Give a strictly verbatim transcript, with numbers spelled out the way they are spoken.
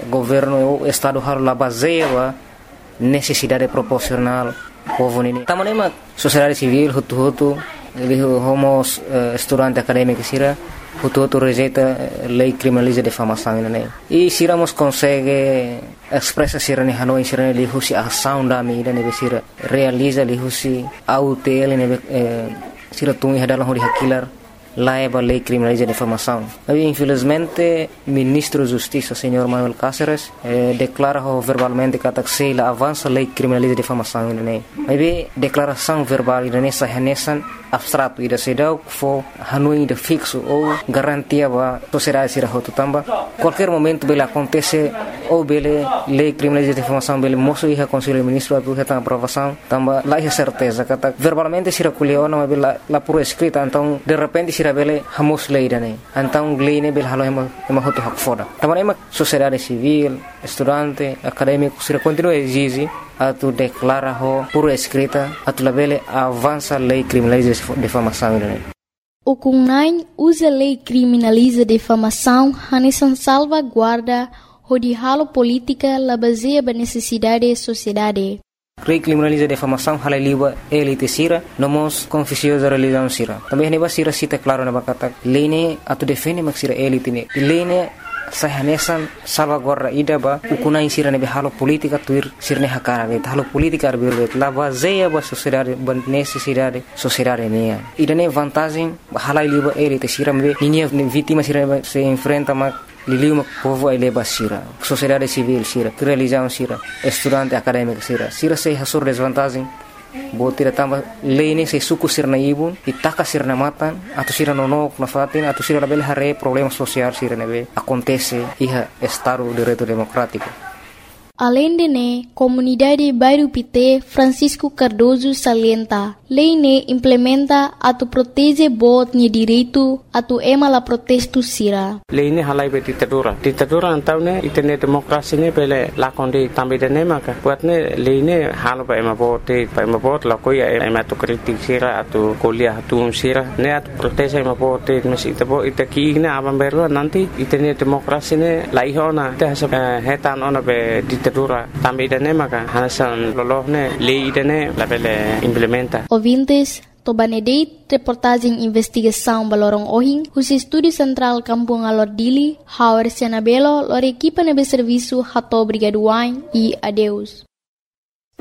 governo o estado harus baseia necessidade proporcional povo nini. Tamane ma sociedade civil hutu-hutu ele homos uh, estudante acadêmico sira hutu-hutu rejeita lei criminaliza difamação né. E siramos consegue expressa sira ni Hanoi sira ni husi ação da mi ne sira realiza li husi aute ele ne sira tungi hadalang hori hakilar laiba lei criminaliza difamação. Mas infelizmente ministro da Justiça senhor Manuel Cáceres eh, declara verbalmente que a la avança lei criminaliza difamação né. Mas declaração verbal ne sahanesan abstrato ida sedau fo Hanoi de fixo ou garantia ba sociedade sira hotu tamba qualquer momento bela acontece ou bele lei criminaliza difamação bele moço iha conselho ministro atu heta aprovação tamba lá é certeza kata verbalmente sira kuliona mas bela la por escrita então de repente sira bele hamos lei dane então lei ne bele halo ema ema hotu hak foda tamba ema sociedade civil estudante acadêmico sira continua exige atu declara ho por escrita atu labele avança lei criminaliza difamação né. O CUNAI usa lei criminaliza difamação hanesan salvaguarda hodi halo política la baseia ba necessidade da sociedade. Lei criminaliza difamação hala liba elite sira nomos confusiosa religião sira. Também neba sira cita claro na bakata lei ne atu defende mak sira elite ne. Lei ne sahanesan salvaguarda ida ba ukunai sira ne halo politika tuir sirne hakara ne halo politika arbir la baseia ba sociedade ba necessidade sociedade ne ida ne vantagem hala liba elite sira me ninha vítima sira se enfrenta ma liliu povo ele basira sociedade civil sira religião sira estudante acadêmico sira sira se hasur desvantagem botira tamba lei se suku sirna ibun itaka sirna matan atau sira nonok na fatin atau sira label hare problema social sira nebe acontece iha estado direito democrático. Além de ne, comunidade bairro Pité Francisco Cardoso salienta, lei ne implementa atu protege bot ni direito atu ema la protesto sira. Lei ne halai be ditadura. Ditadura antau ne itene demokrasi ne pele lakonde tambe de ne maka. Buat ne lei ne halo ba ema bote, ba ema bot la koya ema tu kritik sira atu kuliah atu sira ne atu protege ema bote mes ita bo ita ki ne aban berwa nanti itene demokrasi ne laihona te hasab hetan ona be ditadura tambe de ne maka hanasan lolohne lei de ne la pele implementa. Ouvintes, Tobanedeit, reportagem investigação Balorong Ohing, os estúdio central Kampung Alordili, Howard Senabelo, lor equipa nebe serviço Hato Brigaduain e adeus.